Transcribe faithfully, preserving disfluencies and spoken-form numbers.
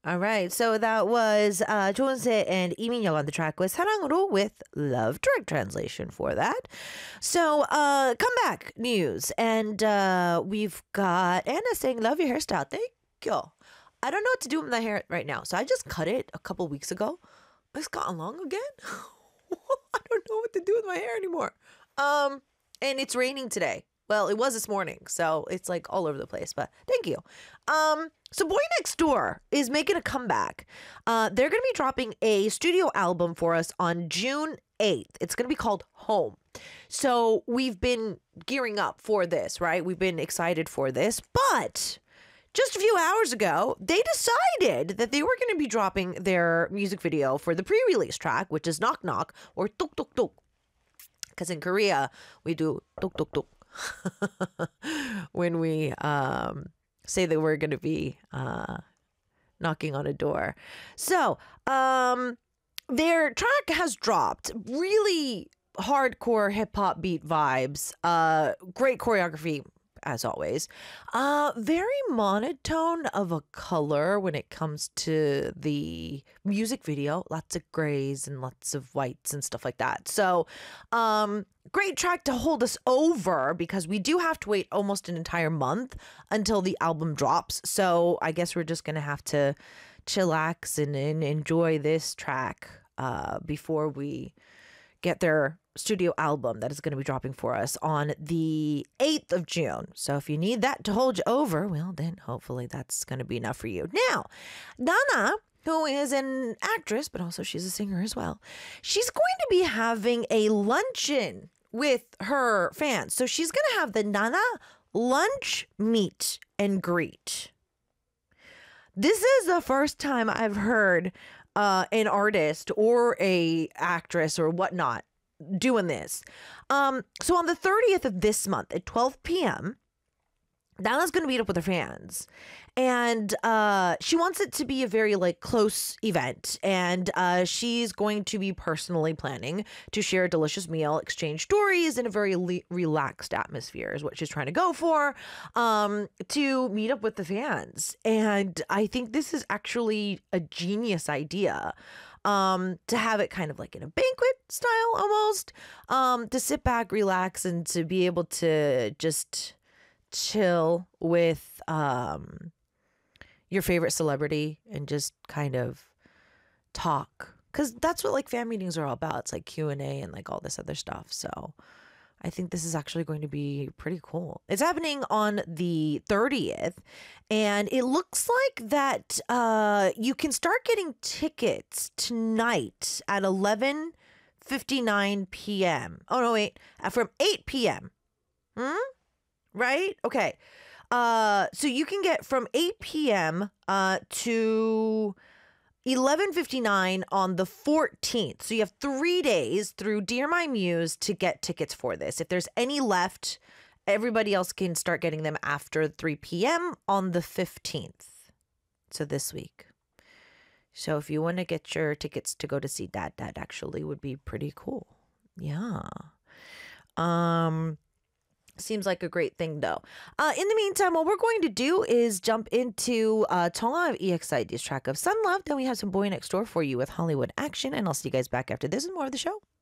All right, so that was uh, Chonse and Lee Min-young on the track with 사랑으로 with love, direct translation for that. So, uh, comeback news, and uh, we've got Anna saying, love your hairstyle. Thank you. I don't know what to do with my hair right now, so I just cut it a couple weeks ago. It's gotten long again. I don't know what to do with my hair anymore. Um, and it's raining today. Well, it was this morning, so it's like all over the place, but thank you. Um, so Boy Next Door is making a comeback. Uh, they're going to be dropping a studio album for us on June eighth. It's going to be called Home. So we've been gearing up for this, right? We've been excited for this, but just a few hours ago, they decided that they were going to be dropping their music video for the pre-release track, which is Knock Knock or Tuk Tuk Tuk. Because in Korea, we do Tuk Tuk Tuk. when we um, say that we're going to be uh, knocking on a door. So um, their track has dropped. Really hardcore hip hop beat vibes. Uh, great choreography, as always. Uh, very monotone of a color when it comes to the music video. Lots of grays and lots of whites and stuff like that. So, um, great track to hold us over because we do have to wait almost an entire month until the album drops. So I guess we're just going to have to chillax and, and enjoy this track uh, before we get their studio album that is going to be dropping for us on the eighth of June. So if you need that to hold you over, well, then hopefully that's going to be enough for you. Now, Nana, who is an actress, but also she's a singer as well, she's going to be having a luncheon with her fans. So she's going to have the Nana lunch meet and greet. This is the first time I've heard uh, an artist or a actress or whatnot doing this. Um, so on the thirtieth of this month at twelve p.m., Nana's going to meet up with her fans, and uh, she wants it to be a very like close event, and uh, she's going to be personally planning to share a delicious meal, exchange stories in a very le- relaxed atmosphere is what she's trying to go for, um, to meet up with the fans. And I think this is actually a genius idea. Um, to have it kind of like in a banquet style almost, um, to sit back, relax, and to be able to just chill with um, your favorite celebrity and just kind of talk. Because that's what like fan meetings are all about. It's like Q and A and like all this other stuff. So I think this is actually going to be pretty cool. It's happening on the thirtieth, and it looks like that uh, you can start getting tickets tonight at eleven fifty-nine p.m. Oh, no, wait. Uh, from eight p.m. Hmm? Right? Okay. Uh, so you can get from eight p.m. Uh, to eleven fifty-nine on the fourteenth. So you have three days through Dear My Muse to get tickets for this. If there's any left, everybody else can start getting them after three p.m. on the fifteenth. So this week. So if you want to get your tickets to go to see that, that actually would be pretty cool. Yeah. Um... Seems like a great thing, though. Uh, in the meantime, what we're going to do is jump into uh, Tonga of E X I D's track of Sun Love. Then we have some Boy Next Door for you with Hollywood Action. And I'll see you guys back after this and more of the show.